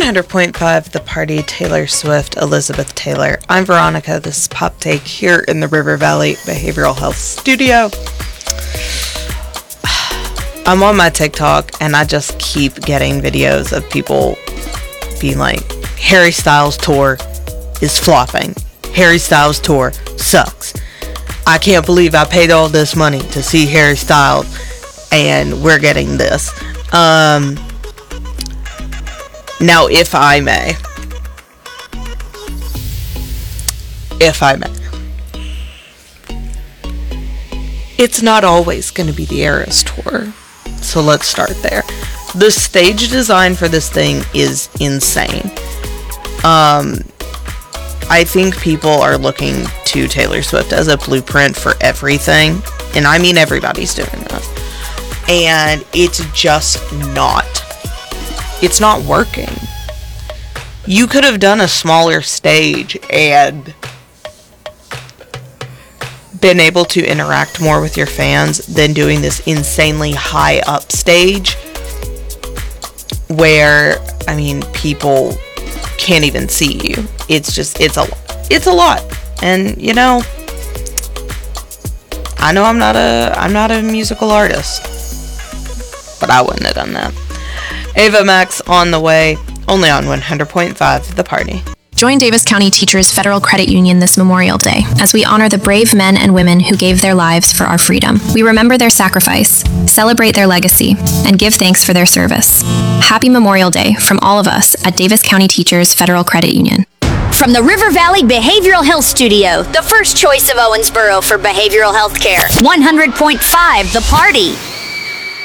100.5 The Party, Taylor Swift, Elizabeth Taylor. I'm Veronica. This is Pop Take here in the River Valley Behavioral Health Studio. I'm on my TikTok and I just keep getting videos of people being like, Harry Styles tour is flopping. Harry Styles tour sucks. I can't believe I paid all this money to see Harry Styles and we're getting this. Now, if I may, it's not always going to be the Eras Tour. So let's start there. The stage design for this thing is insane. I think people are looking to Taylor Swift as a blueprint for everything. And I mean everybody's doing this. And it's just not. It's not working. You could have done a smaller stage and been able to interact more with your fans than doing this insanely high up stage where, I mean, people can't even see you. It's a lot. And, you know I'm not a musical artist, but I wouldn't have done that. Ava Max on the way, only on 100.5 The Party. Join Davis County Teachers Federal Credit Union this Memorial Day as we honor the brave men and women who gave their lives for our freedom. We remember their sacrifice, celebrate their legacy, and give thanks for their service. Happy Memorial Day from all of us at Davis County Teachers Federal Credit Union. From the River Valley Behavioral Health Studio, the first choice of Owensboro for behavioral health care. 100.5 The Party.